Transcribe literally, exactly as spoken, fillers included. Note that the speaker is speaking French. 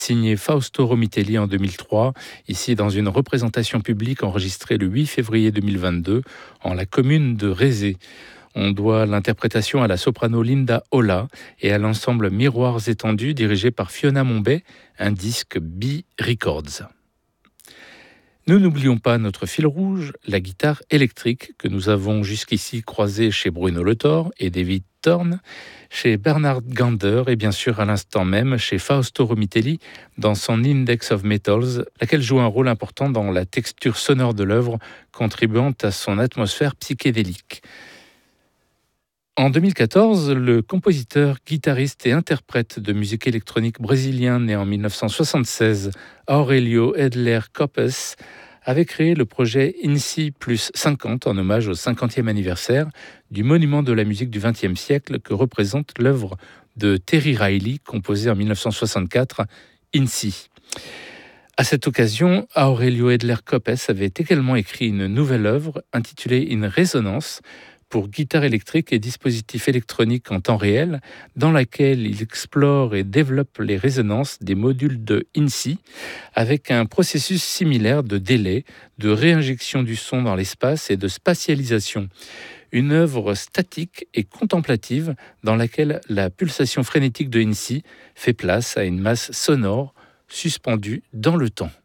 signé Fausto Romitelli en deux mille trois, ici dans une représentation publique enregistrée le huit février deux mille vingt-deux en la commune de Rezé. On doit l'interprétation à la soprano Linda Ola et à l'ensemble Miroirs étendus dirigé par Fiona Mombay, un disque B Records. Nous n'oublions pas notre fil rouge, la guitare électrique que nous avons jusqu'ici croisée chez Bruno Le Thor et David Thorne, chez Bernard Gander et bien sûr à l'instant même chez Fausto Romitelli dans son Index of Metals, laquelle joue un rôle important dans la texture sonore de l'œuvre, contribuant à son atmosphère psychédélique. En deux mille quatorze, le compositeur, guitariste et interprète de musique électronique brésilien né en mille neuf cent soixante-seize, Aurélio Edler Copes, avait créé le projet INSI plus cinquante en hommage au cinquantième anniversaire du monument de la musique du vingtième siècle que représente l'œuvre de Terry Riley, composée en mille neuf cent soixante-quatre, INSI. À cette occasion, Aurélio Edler Copes avait également écrit une nouvelle œuvre intitulée In Résonance, pour guitare électrique et dispositifs électroniques en temps réel, dans laquelle il explore et développe les résonances des modules de INSI avec un processus similaire de délai, de réinjection du son dans l'espace et de spatialisation. Une œuvre statique et contemplative dans laquelle la pulsation frénétique de INSI fait place à une masse sonore suspendue dans le temps.